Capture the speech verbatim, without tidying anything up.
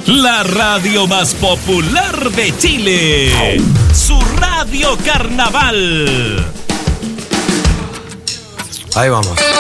La radio más popular de Chile. Su Radio Carnaval. Ahí vamos.